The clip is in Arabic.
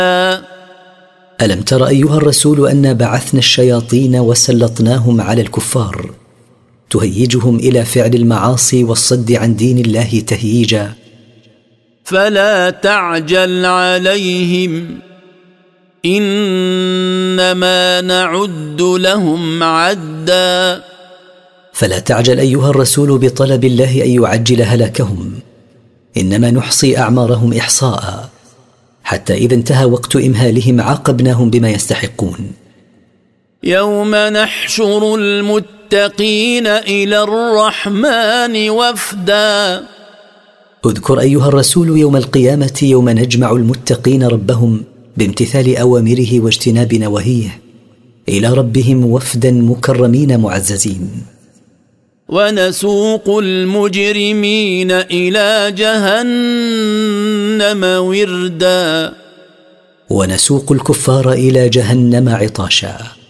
ألم تر أيها الرسول أنا بعثنا الشياطين وسلطناهم على الكفار تهيجهم إلى فعل المعاصي والصد عن دين الله تهييجا. فلا تعجل عليهم إنما نعد لهم عدا. فلا تعجل أيها الرسول بطلب الله أن يعجل هلاكهم، إنما نحصي أعمارهم إحصاء، حتى إذا انتهى وقت إمهالهم عاقبناهم بما يستحقون. يوم نحشر المتقين إلى الرحمن وفدا. اذكر أيها الرسول يوم القيامة يوم نجمع المتقين ربهم بامتثال أوامره واجتناب نواهيه إلى ربهم وفدا مكرمين معززين. ونسوق المجرمين إلى جهنم وردا. ونسوق الكفار إلى جهنم عطاشا.